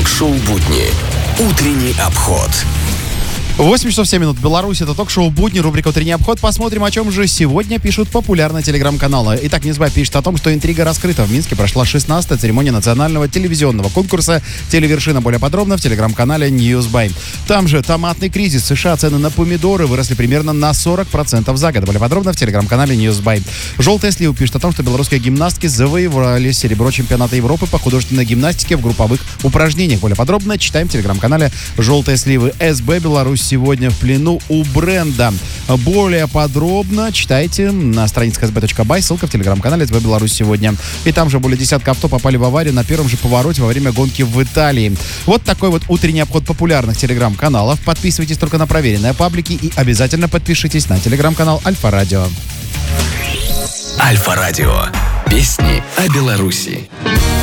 Ток-шоу «Будни». Утренний обход. 8 часов 7 минут. Беларусь. Это ток-шоу «Будни», рубрика «Утренний обход». Посмотрим, о чем же сегодня пишут популярные телеграм-каналы. Итак, Ньюсбай пишет о том, что интрига раскрыта. В Минске прошла 16-я церемония национального телевизионного конкурса «Телевершина». Более подробно в телеграм-канале Ньюсбай. Там же томатный кризис. В США цены на помидоры выросли примерно на 40% за год. Более подробно в телеграм-канале Ньюсбай. «Желтая слива» пишет о том, что белорусские гимнастки завоевали серебро чемпионата Европы по художественной гимнастике в групповых упражнениях. Более подробно читаем в телеграм-канале «Желтая слива». СБ Беларусь сегодня в плену у бренда. Более подробно читайте на странице sb.by, ссылка в телеграм-канале СБ Беларусь сегодня. И там же более десятка авто попали в аварию на первом же повороте во время гонки в Италии. Вот такой вот утренний обход популярных телеграм-каналов. Подписывайтесь только на проверенные паблики и обязательно подпишитесь на телеграм-канал Альфа-Радио. Альфа-Радио. Песни о Беларуси.